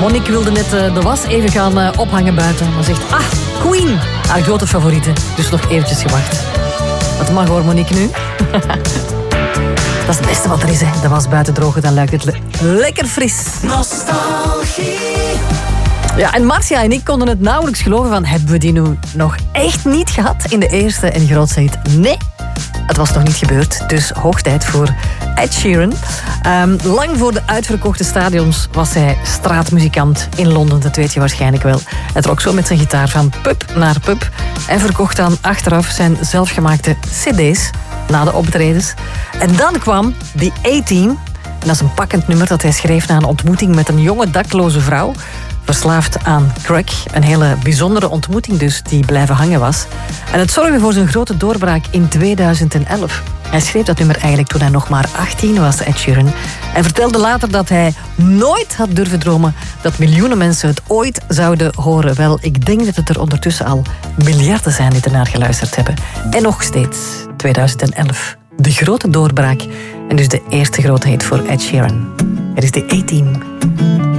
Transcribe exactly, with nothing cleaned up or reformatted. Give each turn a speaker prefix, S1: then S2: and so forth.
S1: Monique wilde net uh, de was even gaan uh, ophangen buiten. Maar zegt, ah, Queen, haar grote favoriete. Dus nog eventjes gewacht. Wat mag hoor, Monique, nu? Dat is het beste wat er is, hè. De was buiten drogen, dan luidt het le- lekker fris.
S2: Nostalgie.
S1: Ja, en Marcia en ik konden het nauwelijks geloven van... hebben we die nu nog echt niet gehad in de eerste en grootste hit? Nee, het was nog niet gebeurd. Dus hoog tijd voor Ed Sheeran. Um, lang voor de uitverkochte stadions was hij straatmuzikant in Londen. Dat weet je waarschijnlijk wel. Hij trok zo met zijn gitaar van pub naar pub. En verkocht dan achteraf zijn zelfgemaakte cd's na de optredens. En dan kwam The A-Team. En dat is een pakkend nummer dat hij schreef na een ontmoeting met een jonge dakloze vrouw. Verslaafd aan crack. Een hele bijzondere ontmoeting dus, die blijven hangen was. En het zorgde voor zijn grote doorbraak in tweeduizend elf. Hij schreef dat nummer eigenlijk toen hij nog maar achttien was, Ed Sheeran. En vertelde later dat hij nooit had durven dromen dat miljoenen mensen het ooit zouden horen. Wel, ik denk dat het er ondertussen al miljarden zijn die ernaar geluisterd hebben. En nog steeds, tweeduizend elf, de grote doorbraak. En dus de eerste grote hit voor Ed Sheeran. Het is de A-Team.